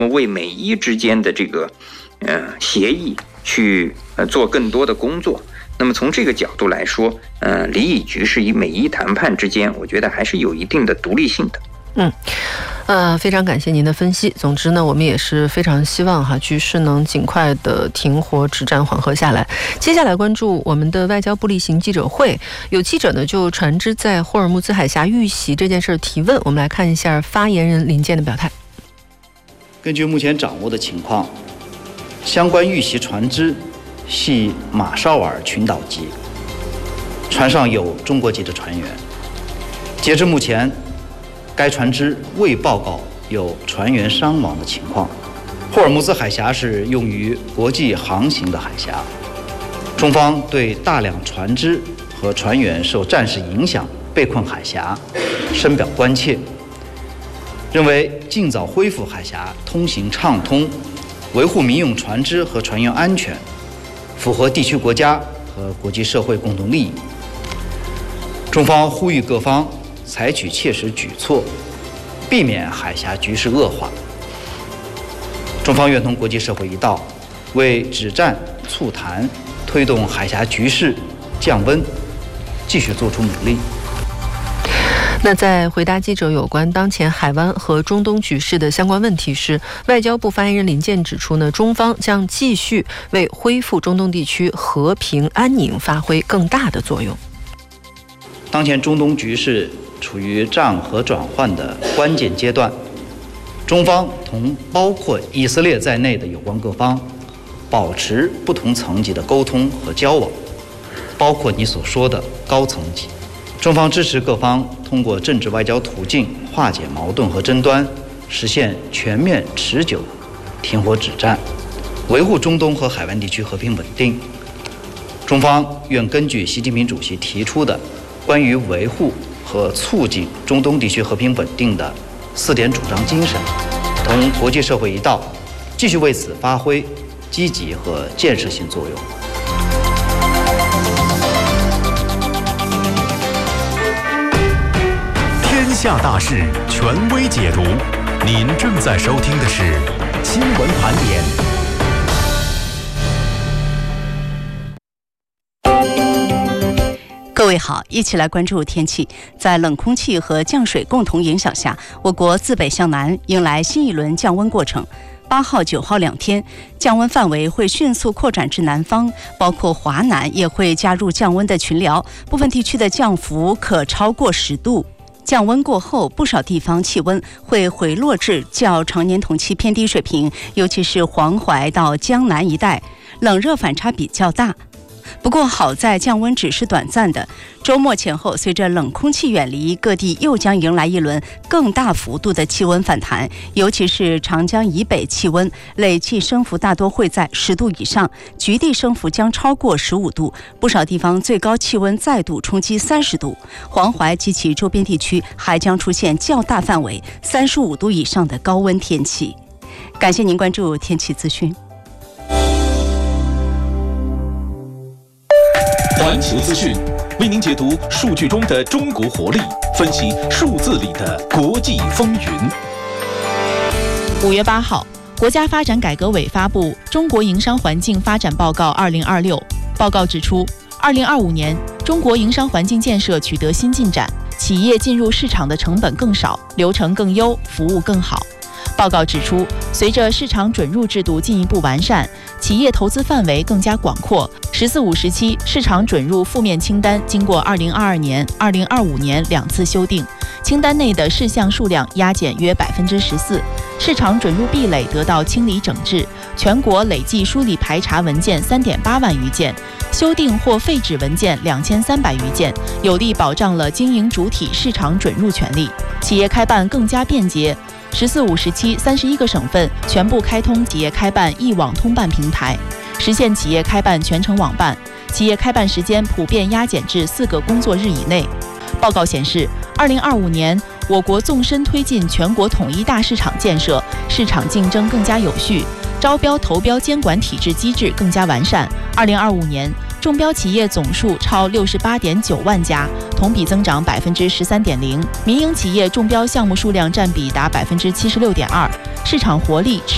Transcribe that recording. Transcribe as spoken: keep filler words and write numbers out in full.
为美伊之间的这个呃协议去呃做更多的工作。那么从这个角度来说，呃，离伊局势与美伊谈判之间，我觉得还是有一定的独立性的。 嗯，呃，非常感谢您的分析。总之呢，我们也是非常希望哈局势能尽快的停火止战，缓和下来。接下来关注我们的外交部例行记者会，有记者呢就船只在霍尔木兹海峡遇袭这件事提问，我们来看一下发言人林健的表态。 根据目前掌握的情况，相关遇袭船只系马绍尔群岛级，船上有中国籍的船员。截至目前，该船只未报告有船员伤亡的情况。霍尔木兹海峡是用于国际航行的海峡，中方对大量船只和船员受战事影响被困海峡深表关切，认为尽早恢复海峡通行畅通，维护民用船只和船员安全，符合地区国家和国际社会共同利益。中方呼吁各方采取切实举措，避免海峡局势恶化。中方愿同国际社会一道，为止战促谈、推动海峡局势降温，继续做出努力。 那在回答记者有关当前海湾和中东局势的相关问题时，外交部发言人林健指出呢，中方将继续为恢复中东地区和平安宁发挥更大的作用。 当前中东局势处于战和转换的关键阶段，中方同包括以色列在内的有关各方保持不同层级的沟通和交往，包括你所说的高层级。中方支持各方通过政治外交途径化解矛盾和争端，实现全面持久停火止战，维护中东和海湾地区和平稳定。中方愿根据习近平主席提出的关于维护和促进中东地区和平稳定的四点主张精神，同国际社会一道，继续为此发挥积极和建设性作用。 天下大事，权威解读。您正在收听的是新闻盘点。 各位好，一起来关注天气。在冷空气和降水共同影响下，我国自北向南迎来新一轮降温过程。八号、九号两天，降温范围会迅速扩展至南方，包括华南也会加入降温的群聊，部分地区的降幅可超过十度。降温过后，不少地方气温会回落至较常年同期偏低水平，尤其是黄淮到江南一带，冷热反差比较大。不过好在降温只是短暂的，周末前后随着冷空气远离，各地又将迎来一轮更大幅度的气温反弹，尤其是长江以北气温累计升幅大多会在十度以上，局地升幅将超过十五度，不少地方最高气温再度冲击三十度，黄淮及其周边地区还将出现较大范围三十五度以上的高温天气。感谢您关注天气资讯。 环球资讯为您解读数据中的中国活力，分析数字里的国际风云。 五月八号，国家发展改革委发布《中国营商环境发展报告二零二六》。报告指出，二零二五年中国营商环境建设取得新进展，企业进入市场的成本更少，流程更优，服务更好。报告指出，随着市场准入制度进一步完善，企业投资范围更加广阔。十四五时期市场准入负面清单经过二零二二年、二零二五年两次修订，清单内的事项数量压减约百分之十四，市场准入壁垒得到清理整治，全国累计梳理排查文件三点八万余件，修订或废止文件两千三百余件，有力保障了经营主体市场准入权利，企业开办更加便捷。十四五时期，三十一个省份全部开通企业开办一网通办平台，实现企业开办全程网办，企业开办时间普遍压减至四个工作日以内。报告显示，二零二五年我国纵深推进全国统一大市场建设，市场竞争更加有序，招标投标监管体制机制更加完善。二零二五年中标企业总数超六十八点九万家，同比增长百分之十三点零，民营企业中标项目数量占比达百分之七十六点二，市场活力持